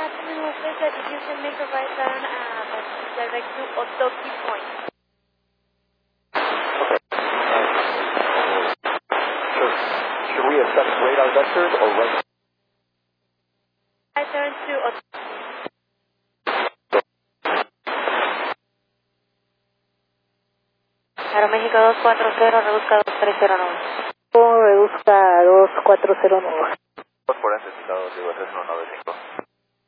afternoon, officer. That you can make a right turn direct to Otoki Point. Should we accept radar vectors or right? Right turn to Otoki. Aeroméxico 240, reduzca 2309. Reduzca 2409. Por necesitado, digo, es 195.